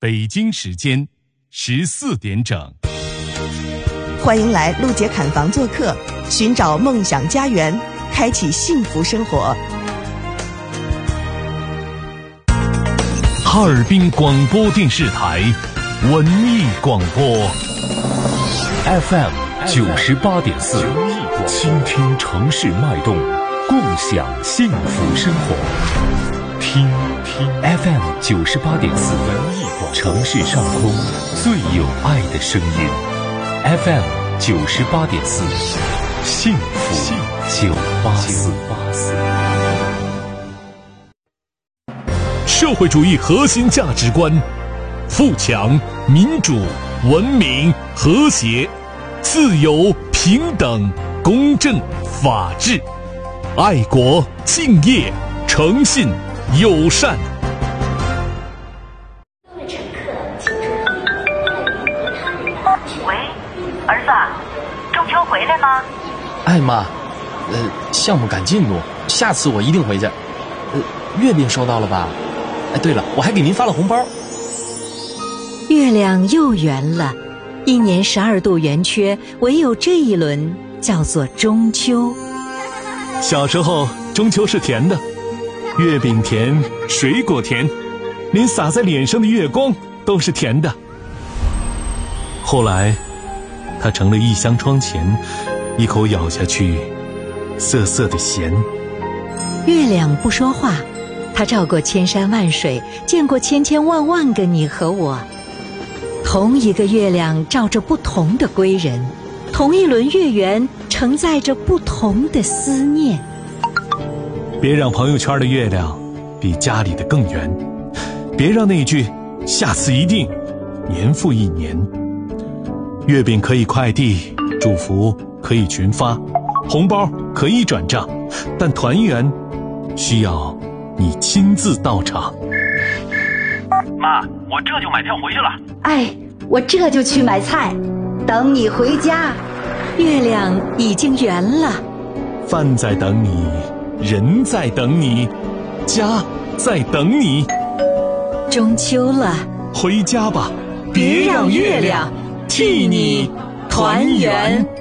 北京时间14点整。 欢迎来陆杰侃房做客，寻找梦想家园，开启幸福生活。 哈尔滨广播电视台文艺广播 FM 98.4，倾听城市脉动，共享幸福生活。听 FM 98.4，城市上空最有爱的声音。FM 98.4，幸福984。社会主义核心价值观：富强、民主、文明、和谐、自由、平等、公正、法治、爱国、敬业、诚信、友善。 各位乘客，请注意，喂，儿子，中秋回来吗？ 哎妈，项目赶进度，下次我一定回去。月饼收到了吧？哎，对了，我还给您发了红包。 月亮又圆了，一年12度圆缺，唯有这一轮叫做中秋。 小时候，中秋是甜的，月饼甜，水果甜，连洒在脸上的月光都是甜的。后来，它成了一箱窗前，一口咬下去，涩涩的咸。 月亮不说话，它照过千山万水，见过千千万万个你和我。同一个月亮照着不同的归人，同一轮月圆承载着不同的思念。 别让朋友圈的月亮比家里的更圆，别让那句下次一定年复一年。月饼可以快递，祝福可以群发，红包可以转账，但团圆需要你亲自到场。 妈，我这就买票回去了。 哎，我这就去买菜，等你回家。 月亮已经圆了， 饭在等你，人在等你，家在等你。 中秋了， 回家吧，别让月亮替你团圆。